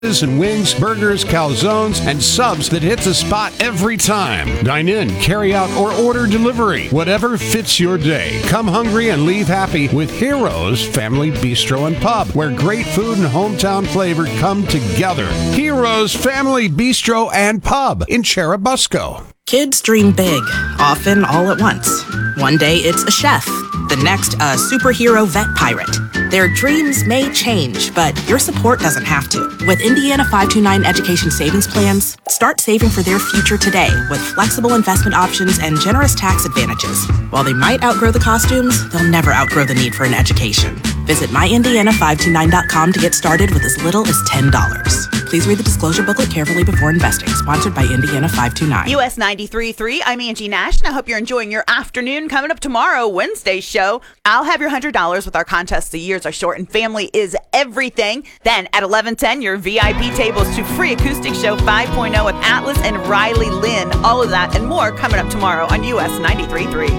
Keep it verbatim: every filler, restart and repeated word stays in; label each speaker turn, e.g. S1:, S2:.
S1: and wings, burgers, calzones, and subs that hit the spot every time. Dine in, carry out, or order delivery. Whatever fits your day. Come hungry and leave happy with Heroes Family Bistro and Pub, where great food and hometown flavor come together. Heroes Family Bistro and Pub in Churubusco.
S2: Kids dream big, often all at once. One day it's a chef, the next a superhero vet pirate. Their dreams may change, but your support doesn't have to. With Indiana five two nine Education Savings Plans, start saving for their future today with flexible investment options and generous tax advantages. While they might outgrow the costumes, they'll never outgrow the need for an education. Visit my indiana five two nine dot com to get started with as little as ten dollars. Please read the disclosure booklet carefully before investing. Sponsored by Indiana five two nine.
S3: U S ninety-three point three, I'm Angie Nash, and I hope you're enjoying your afternoon. Coming up tomorrow, Wednesday's show, I'll have your one hundred dollars with our contest. The years are short and family is everything. Then at eleven ten, your V I P tables to free acoustic show five point oh with Atlas and Riley Lynn. All of that and more coming up tomorrow on U S ninety-three point three.